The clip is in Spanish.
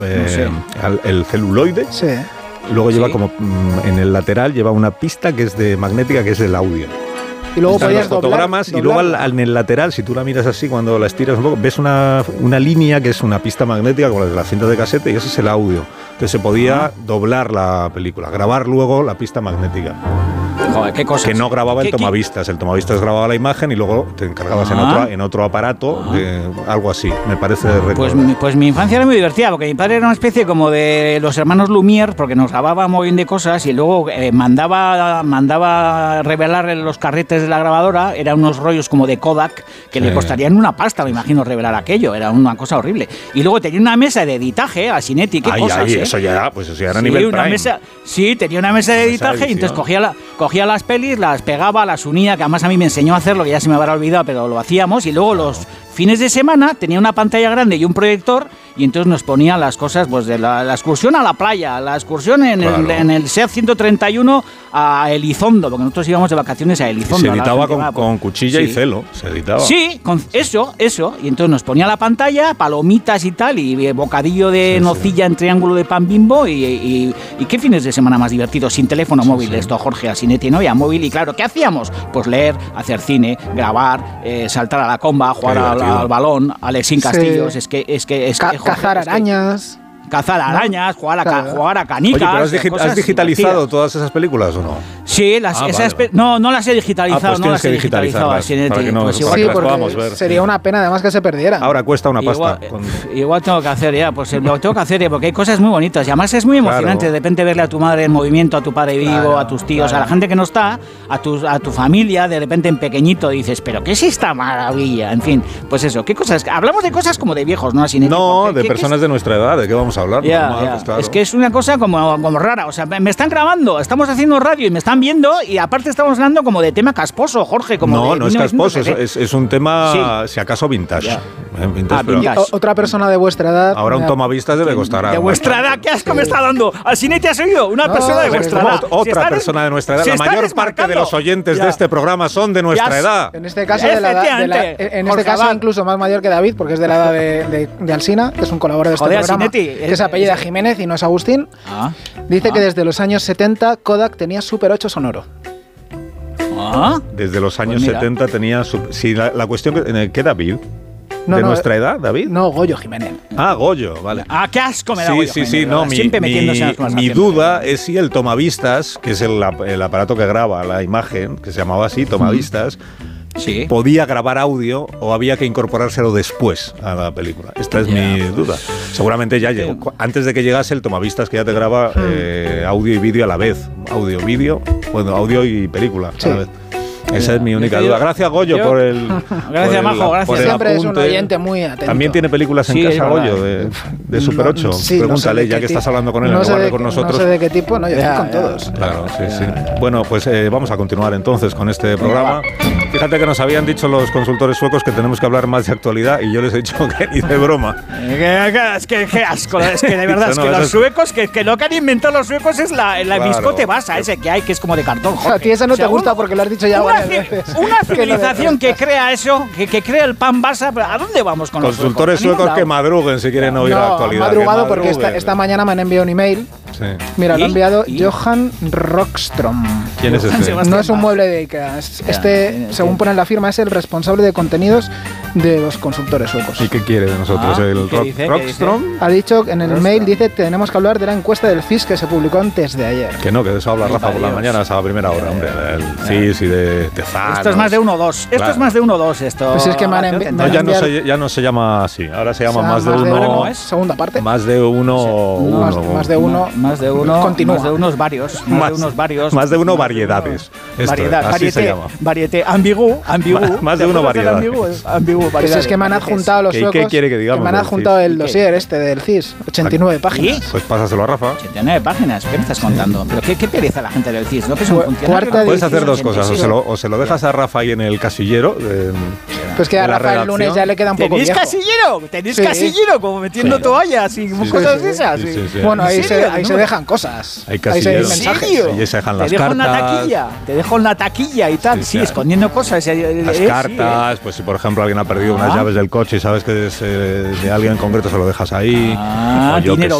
el celuloide. Sí. Luego lleva como en el lateral lleva una pista que es de magnética, que es el audio. Y luego están podías los fotogramas y luego en el lateral, si tú la miras así, cuando la estiras un poco, ves una línea que es una pista magnética como la de las cintas de casete, y ese es el audio. Entonces se podía doblar la película, grabar luego la pista magnética. Joder, qué cosas. Que no grababa el tomavistas. El tomavistas grababa la imagen y luego te encargabas en otro aparato, algo así, me parece recordar. Pues mi infancia era muy divertida, porque mi padre era una especie como de los hermanos Lumière, porque nos grababa muy bien de cosas y luego mandaba revelar en los carretes de la grabadora, eran unos rollos como de Kodak que le costarían una pasta, me imagino, revelar aquello, era una cosa horrible. Y luego tenía una mesa de editaje, Asinetti, qué cosas, eso ya era nivel una Prime. mesa, sí, tenía una mesa de editaje y entonces cogía las pelis, las pegaba, las unía, que además a mí me enseñó a hacerlo, que ya se me habrá olvidado, pero lo hacíamos, y luego los fines de semana tenía una pantalla grande y un proyector, y entonces nos ponía las cosas, pues de la excursión a la playa, la excursión en el SEAT 131 a Elizondo, porque nosotros íbamos de vacaciones a Elizondo. Se editaba con cuchilla y celo, se editaba. Sí, con eso, y entonces nos ponía la pantalla, palomitas y tal, y bocadillo de nocilla en triángulo de pan Bimbo, y qué fines de semana más divertidos, sin teléfono móvil, esto, Jorge Asinetti, no había móvil, y claro, ¿qué hacíamos? Pues leer, hacer cine, grabar, saltar a la comba, jugar al balón, Alexín Castillos, es que cazar arañas. Jugar a canicas. Oye, pero ¿has digitalizado todas esas películas o no? Sí, no las he digitalizado. Pues tienes que digitalizarlas para que las podamos ver. Sería una pena además que se perdieran. Ahora cuesta una pasta. Igual tengo que hacer lo tengo que hacer porque hay cosas muy bonitas y además es muy emocionante de repente verle a tu madre en movimiento, a tu padre vivo, a tus tíos, a la gente que no está, a tu familia, de repente en pequeñito dices, pero ¿qué es esta maravilla? En fin, pues eso, ¿qué cosas? Hablamos de cosas como de viejos, ¿no? No, de personas de nuestra edad, ¿de qué vamos a hablar? Pues claro. Es que es una cosa como rara, o sea, me están grabando, estamos haciendo radio y me están viendo y aparte estamos hablando como de tema casposo, Jorge. No es casposo, es un tema, si acaso, vintage. Vintage. Otra persona de vuestra edad. Ahora un tomavistas debe costar. ¿De vuestra edad? ¿Qué asco me está dando? Asinetti, ¿has oído? Una persona de vuestra edad. Otra persona de nuestra edad. La mayor parte de los oyentes de este programa son de nuestra edad. En este caso, incluso más mayor que David, porque es de la edad de Alsina, que es un colaborador de este programa, que se apellida Jiménez y no es Agustín. Dice que desde los años 70 Kodak tenía Super 8 sonoro. Desde los años 70 tenía... Sí, la cuestión... ¿Qué David? ¿De nuestra edad, David? No, Goyo Jiménez. Goyo, vale. Qué asco me da Goyo Jiménez. Sí, no, mi duda es si el tomavistas, que es el aparato que graba la imagen, que se llamaba así, tomavistas, podía grabar audio o había que incorporárselo después a la película. Esta es mi duda. Seguramente ya llegó. Antes de que llegase el tomavistas, que ya te graba audio y vídeo a la vez. Audio y película a la vez. Esa es mi única duda. Gracias, Goyo, por el... Gracias, Majo, gracias. Siempre es un oyente muy atento. También tiene películas en casa, Goyo, de Super 8. Pregúntale, ya que estás hablando con él en lugar de con nosotros. No sé de qué tipo, yo estoy con todos. Claro, sí. Bueno, pues vamos a continuar entonces con este programa. Fíjate que nos habían dicho los consultores suecos que tenemos que hablar más de actualidad y yo les he dicho que ni de broma. Es que qué asco, es que de verdad, es que los suecos, que lo que han inventado los suecos es la biscote basa, ese que hay, que es como de cartón. A ti esa no te gusta porque lo has dicho ya varias veces. Una civilización que crea eso, que crea el pan basa, ¿a dónde vamos con los consultores suecos que madruguen si quieren oír la actualidad? Madrugado porque esta mañana me han enviado un email. Sí. Mira, lo ha enviado Johan Rockström. ¿Quién es este? No es un mueble de Ikea. Según pone en la firma, es el responsable de contenidos de los consultores suecos. ¿Y qué quiere de nosotros el Rockström? Ha dicho en el mail, dice, tenemos que hablar de la encuesta del CIS que se publicó antes de ayer. Que no, que de eso habla Rafa por la mañana, a primera hora, hombre. El CIS y de Tezanos. Esto es más de 1-2. Esto es más de 1-2, esto. Pues es que ya no se llama así. Ahora se llama más de uno. Segunda parte. Más de uno. Más de uno. Más de uno. Continúa. Más de unos varios. Más de uno variedades. Así se llama. Variete. Ambigú. Más de uno variedades. Ambigú. Pues es que me han adjuntado los suecos. ¿Qué quiere que digamos? Que me han adjuntado el dossier del CIS. 89 páginas. Pues pásaselo a Rafa. 89 páginas. ¿Qué me estás contando? Pero qué pereza la gente del CIS. ¿No? Que es un funcionario. Puedes hacer dos cosas. O se lo dejas a Rafa ahí en el casillero. Pues que a Rafael Lunes ya le queda un poco viejo. ¿Tenéis casillero? Como metiendo toallas y cosas de esas. Bueno, ahí se dejan cosas. Hay casillero. Ahí se mensajes. Ahí se dejan las cartas. Te dejo en la taquilla y tal. Sí, escondiendo cosas. Las cartas, pues si por ejemplo alguien ha perdido unas llaves del coche y sabes que es de alguien en concreto, se lo dejas ahí. Dinero